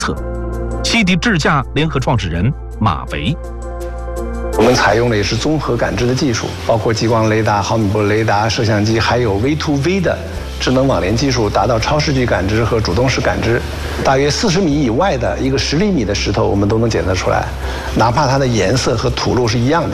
策。西迪智驾联合创始人马维。 我们采用的也是综合感知的技术，包括激光雷达、毫米波雷达、摄像机，还有 V2V 的智能网联技术，达到超视距感知和主动式感知。大约40米以外的一个10厘米的石头，我们都能检测出来，哪怕它的颜色和土路是一样的。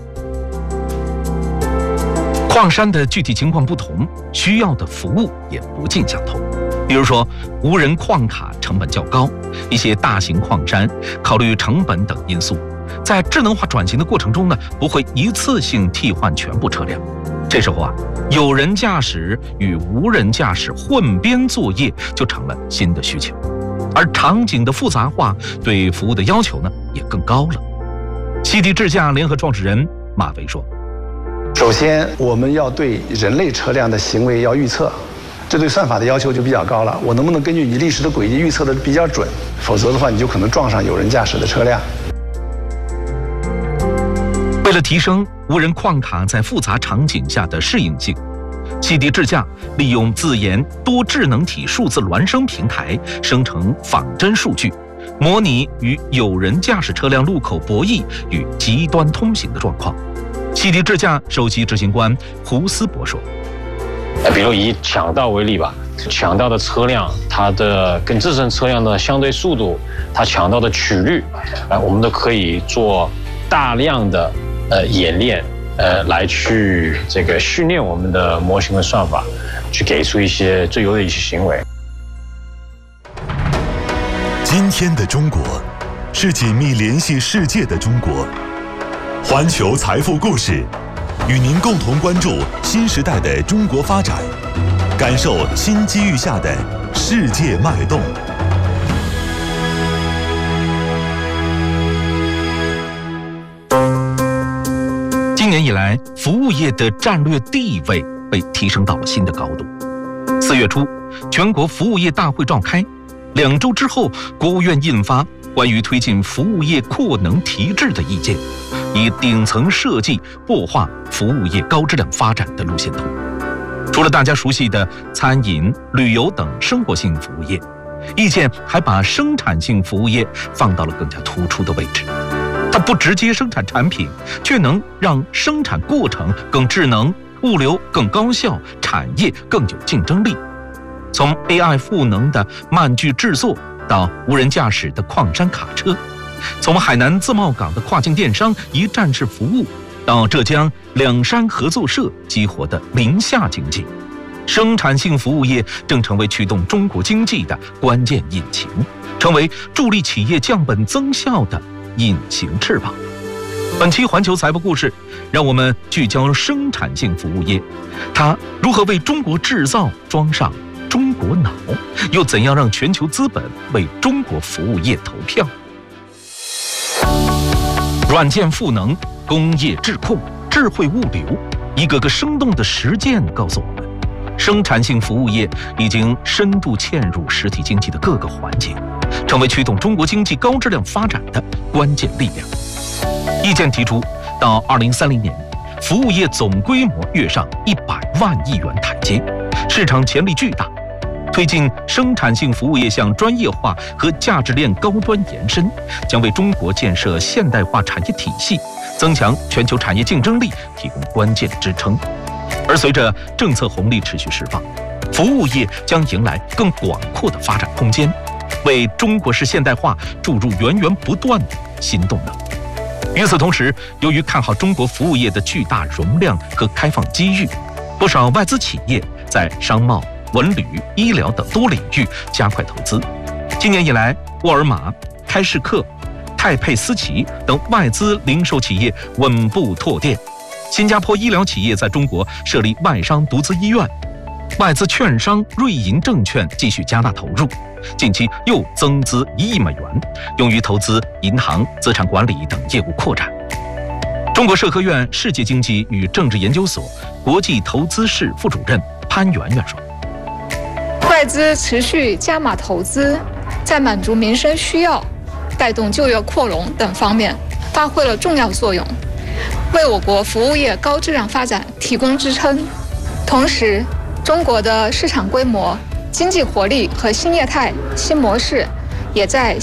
矿山的具体情况不同，需要的服务也不尽相同。比如说，无人矿卡成本较高，一些大型矿山考虑成本等因素，在智能化转型的过程中呢，不会一次性替换全部车辆。这时候啊，有人驾驶与无人驾驶混编作业就成了新的需求，而场景的复杂化对服务的要求呢也更高了。西迪智驾联合创始人马维说：“ 首先，我们要对人类车辆的行为要预测。”这对算法的要求就比较高了，我能不能根据你历史的轨迹预测的比较准？否则的话，你就可能撞上有人驾驶的车辆。 为了提升无人矿卡在复杂场景下的适应性，西迪智驾利用自研多智能体数字孪生平台生成仿真数据，模拟与有人驾驶车辆路口博弈与极端通行的状况。西迪智驾首席执行官胡斯伯说：“ 比如以抢道为例吧，抢道的车辆，它的跟自身车辆的相对速度，它抢道的曲率，我们都可以做大量的演练，来去这个训练我们的模型的算法，去给出一些最优的一些行为。” 今天的中国，是紧密联系世界的中国。环球财富故事，与您共同关注新时代的中国发展，感受新机遇下的世界脉动。 今年以来，服务业的战略地位被提升到了新的高度。4月初，全国服务业大会召开，2周之后，国务院印发关于推进服务业扩能提质的意见，以顶层设计擘画服务业高质量发展的路线图。除了大家熟悉的餐饮、旅游等生活性服务业，意见还把生产性服务业放到了更加突出的位置。它不直接生产产品，却能让生产过程更智能，物流更高效，产业更有竞争力。从 AI 赋能的慢具制作到无人驾驶的矿山卡车，从海南自贸港的跨境电商一站式服务，到浙江两山合作社激活的林下经济，生产性服务业正成为驱动中国经济的关键引擎，成为助力企业降本增效的隐形翅膀。本期环球财富故事，让我们聚焦生产性服务业，它如何为中国制造装上中国脑，又怎样让全球资本为中国服务业投票？软件赋能、工业智控、智慧物流，一个个生动的实践告诉我们，生产性服务业已经深度嵌入实体经济的各个环节，成为驱动中国经济高质量发展的关键力量。意见提出，到2030年，服务业总规模跃上100万亿元台阶，市场潜力巨大。推进生产性服务业向专业化和价值链高端延伸，将为中国建设现代化产业体系、增强全球产业竞争力提供关键支撑。而随着政策红利持续释放，服务业将迎来更广阔的发展空间，为中国式现代化注入源源不断的新动能。与此同时，由于看好中国服务业的巨大容量和开放机遇，不少外资企业在商贸、文旅、医疗等多领域加快投资。今年以来，沃尔玛、开市客、泰佩斯奇等外资零售企业稳步拓店。新加坡医疗企业在中国设立外商独资医院，外资券商瑞银证券继续加大投入，近期又增资1亿美元，用于投资银行、资产管理等业务扩展。中国社科院世界经济与政治研究所国际投资室副主任潘媛媛说：“ 外资持续加码投资，在满足民生需要、带动就业扩容等方面发挥了重要作用，为我国服务业高质量发展提供支撑。同时，中国的市场规模、经济活力和新业态、新模式也在